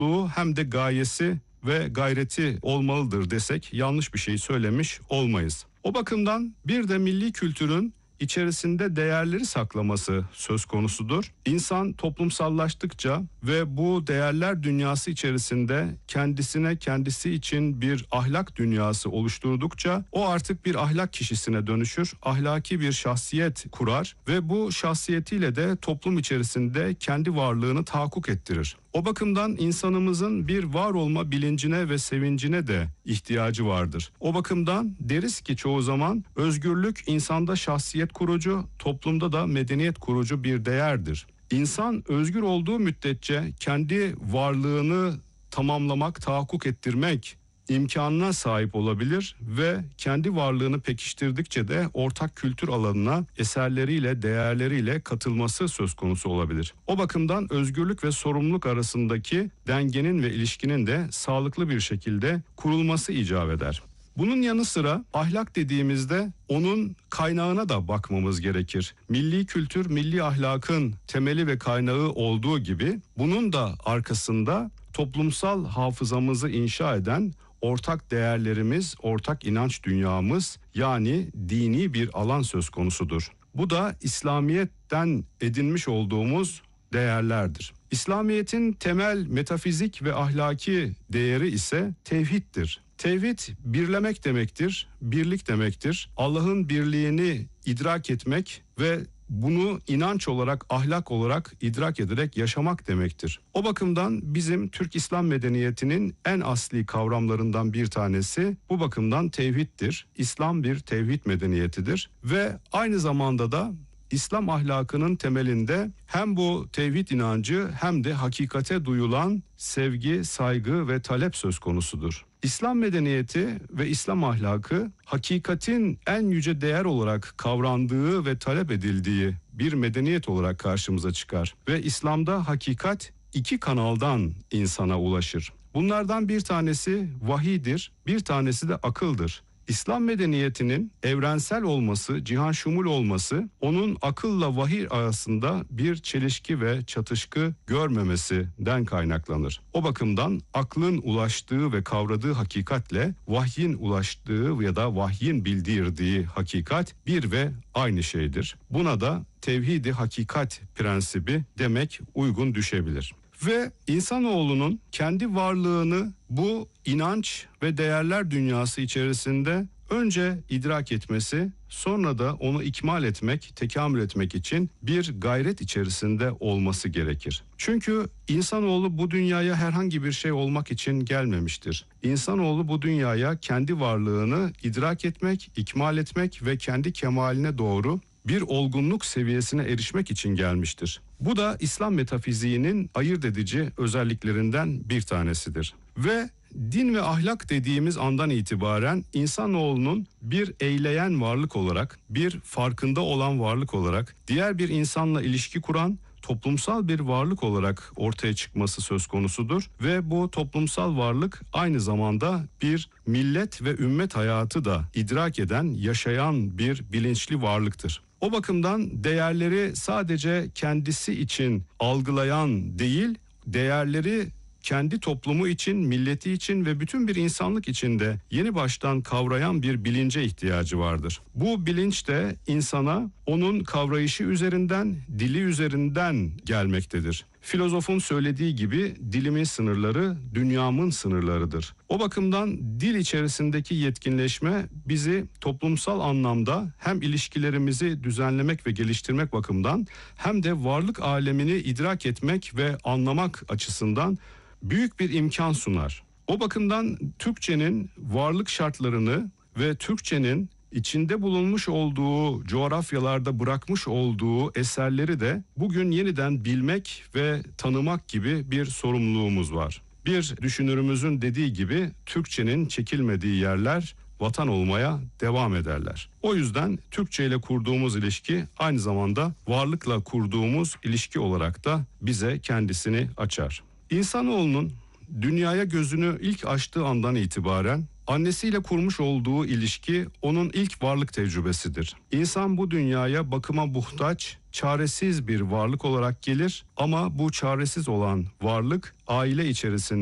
meşrutluğu hem de gayesi ve gayreti olmalıdır desek yanlış bir şey söylemiş olmayız. O bakımdan bir de milli kültürün içerisinde değerleri saklaması söz konusudur. İnsan toplumsallaştıkça ve bu değerler dünyası içerisinde kendisi için bir ahlak dünyası oluşturdukça o artık bir ahlak kişisine dönüşür, ahlaki bir şahsiyet kurar ve bu şahsiyetiyle de toplum içerisinde kendi varlığını tahakkuk ettirir. O bakımdan insanımızın bir var olma bilincine ve sevincine de ihtiyacı vardır. O bakımdan deriz ki çoğu zaman özgürlük insanda şahsiyet kurucu, toplumda da medeniyet kurucu bir değerdir. İnsan özgür olduğu müddetçe kendi varlığını tamamlamak, tahakkuk ettirmek imkanına sahip olabilir ve kendi varlığını pekiştirdikçe de ortak kültür alanına eserleriyle, değerleriyle katılması söz konusu olabilir. O bakımdan özgürlük ve sorumluluk arasındaki dengenin ve ilişkinin de sağlıklı bir şekilde kurulması icap eder. Bunun yanı sıra ahlak dediğimizde onun kaynağına da bakmamız gerekir. Milli kültür, milli ahlakın temeli ve kaynağı olduğu gibi bunun da arkasında toplumsal hafızamızı inşa eden ortak değerlerimiz, ortak inanç dünyamız yani dini bir alan söz konusudur. Bu da İslamiyet'ten edinmiş olduğumuz değerlerdir. İslamiyet'in temel metafizik ve ahlaki değeri ise tevhiddir. Tevhid birlemek demektir, birlik demektir. Allah'ın birliğini idrak etmek ve bunu inanç olarak, ahlak olarak idrak ederek yaşamak demektir. O bakımdan bizim Türk İslam medeniyetinin en asli kavramlarından bir tanesi bu bakımdan tevhiddir. İslam bir tevhid medeniyetidir ve aynı zamanda da İslam ahlakının temelinde hem bu tevhid inancı hem de hakikate duyulan sevgi, saygı ve talep söz konusudur. İslam medeniyeti ve İslam ahlakı hakikatin en yüce değer olarak kavrandığı ve talep edildiği bir medeniyet olarak karşımıza çıkar. Ve İslam'da hakikat iki kanaldan insana ulaşır. Bunlardan bir tanesi vahiydir, bir tanesi de akıldır. İslam medeniyetinin evrensel olması, cihan şumul olması, onun akılla vahiy arasında bir çelişki ve çatışkı görmemesinden kaynaklanır. O bakımdan aklın ulaştığı ve kavradığı hakikatle vahyin ulaştığı ya da vahyin bildirdiği hakikat bir ve aynı şeydir. Buna da tevhid-i hakikat prensibi demek uygun düşebilir. Ve insanoğlunun kendi varlığını bu inanç ve değerler dünyası içerisinde önce idrak etmesi, sonra da onu ikmal etmek, tekamül etmek için bir gayret içerisinde olması gerekir. Çünkü insanoğlu bu dünyaya herhangi bir şey olmak için gelmemiştir. İnsanoğlu bu dünyaya kendi varlığını idrak etmek, ikmal etmek ve kendi kemaline doğru bir olgunluk seviyesine erişmek için gelmiştir. Bu da İslam metafiziğinin ayırt edici özelliklerinden bir tanesidir. Ve din ve ahlak dediğimiz andan itibaren insanoğlunun bir eyleyen varlık olarak, bir farkında olan varlık olarak, diğer bir insanla ilişki kuran, toplumsal bir varlık olarak ortaya çıkması söz konusudur ve bu toplumsal varlık aynı zamanda bir millet ve ümmet hayatı da idrak eden, yaşayan bir bilinçli varlıktır. O bakımdan değerleri sadece kendisi için algılayan değil, değerleri kendi toplumu için, milleti için ve bütün bir insanlık için de yeni baştan kavrayan bir bilince ihtiyacı vardır. Bu bilinç de insana onun kavrayışı üzerinden, dili üzerinden gelmektedir. Filozofun söylediği gibi dilimin sınırları dünyamın sınırlarıdır. O bakımdan dil içerisindeki yetkinleşme bizi toplumsal anlamda hem ilişkilerimizi düzenlemek ve geliştirmek bakımından hem de varlık alemini idrak etmek ve anlamak açısından büyük bir imkan sunar. O bakımdan Türkçenin varlık şartlarını ve Türkçenin içinde bulunmuş olduğu coğrafyalarda bırakmış olduğu eserleri de bugün yeniden bilmek ve tanımak gibi bir sorumluluğumuz var. Bir düşünürümüzün dediği gibi Türkçenin çekilmediği yerler vatan olmaya devam ederler. O yüzden Türkçe ile kurduğumuz ilişki aynı zamanda varlıkla kurduğumuz ilişki olarak da bize kendisini açar. İnsanoğlunun dünyaya gözünü ilk açtığı andan itibaren Annesiyle kurmuş olduğu ilişki onun ilk varlık tecrübesidir. İnsan bu dünyaya bakıma muhtaç, çaresiz bir varlık olarak gelir ama bu çaresiz olan varlık aile içerisinde